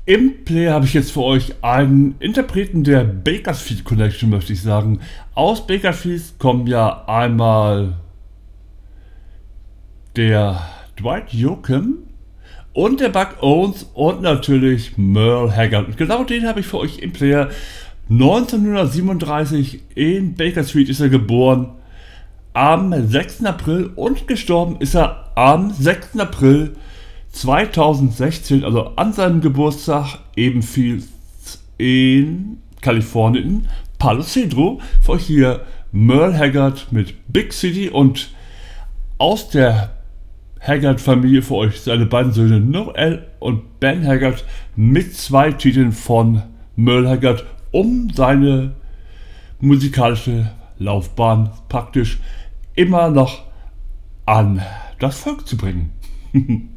Im Player habe ich jetzt für euch einen Interpreten der Bakersfield Connection, möchte ich sagen. Aus Bakersfield kommen ja einmal der Dwight Yoakam und der Buck Owens und natürlich Merle Haggard. Und genau den habe ich für euch im Player. 1937 in Bakersfield ist er geboren, am 6. April, und gestorben ist er am 6. April 2016, also an seinem Geburtstag, ebenfalls in Kalifornien, Palo Cedro. Für euch hier Merle Haggard mit Big City und aus der Haggard-Familie für euch seine beiden Söhne Noel und Ben Haggard mit 2 Titeln von Merle Haggard, um seine musikalische Laufbahn praktisch immer noch an das Volk zu bringen.